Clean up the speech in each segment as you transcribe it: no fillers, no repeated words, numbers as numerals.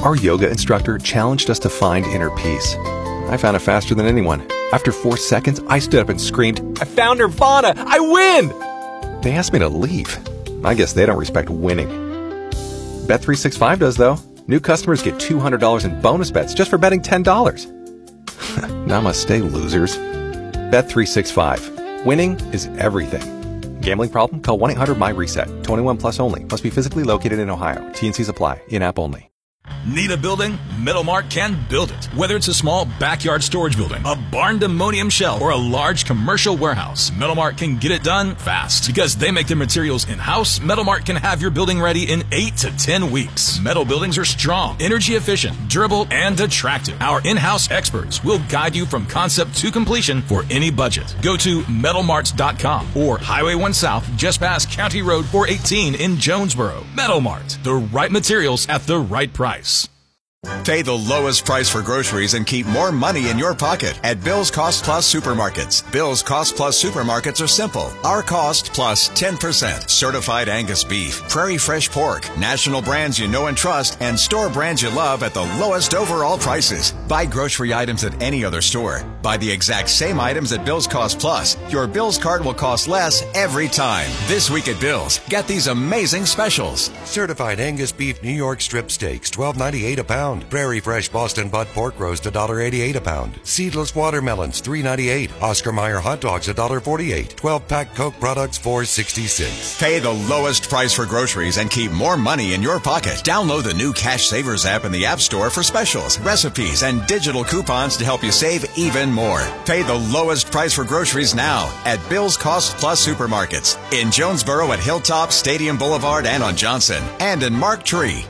Our yoga instructor challenged us to find inner peace. I found it faster than anyone. After 4 seconds, I stood up and screamed, "I found Nirvana! I win!" They asked me to leave. I guess they don't respect winning. Bet365 does, though. New customers get $200 in bonus bets just for betting $10. Namaste, losers. Bet365. Winning is everything. Gambling problem? Call 1-800-MY-RESET. 21 plus only. Must be physically located in Ohio. T&Cs apply. In-app only. Need a building? Metalmark can build it. Whether it's a small backyard storage building, a barn-dominium shell, or a large commercial warehouse, Metalmark can get it done fast. Because they make their materials in-house, Metalmark can have your building ready in 8 to 10 weeks. Metal buildings are strong, energy efficient, durable, and attractive. Our in-house experts will guide you from concept to completion for any budget. Go to metalmart.com or Highway 1 South, just past County Road 418 in Jonesboro. Metalmart, the right materials at the right price. Pay the lowest price for groceries and keep more money in your pocket at Bill's Cost Plus Supermarkets. Bill's Cost Plus Supermarkets are simple. Our cost plus 10%. Certified Angus beef, Prairie Fresh pork, national brands you know and trust, and store brands you love at the lowest overall prices. Buy grocery items at any other store. Buy the exact same items at Bill's Cost Plus. Your Bill's card will cost less every time. This week at Bill's, get these amazing specials. Certified Angus beef New York strip steaks, $12.98 a pound. Prairie Fresh Boston Butt pork roast, $1.88 a pound. Seedless watermelons, $3.98. Oscar Mayer hot dogs, $1.48. 12-pack Coke products, $4.66. Pay the lowest price for groceries and keep more money in your pocket. Download the new Cash Savers app in the App Store for specials, recipes, and digital coupons to help you save even more. Pay the lowest price for groceries now at Bill's Cost Plus Supermarkets in Jonesboro at Hilltop, Stadium Boulevard, and on Johnson, and in Mark Tree.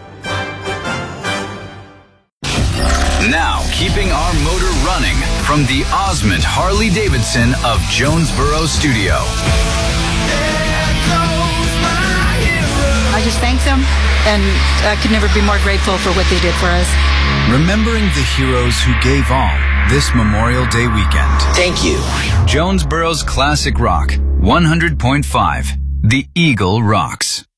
Now, keeping our motor running from the Osmond Harley-Davidson of Jonesboro Studio. I just thank them, and I could never be more grateful for what they did for us. Remembering the heroes who gave all this Memorial Day weekend. Thank you. Jonesboro's classic rock, 100.5. The Eagle rocks.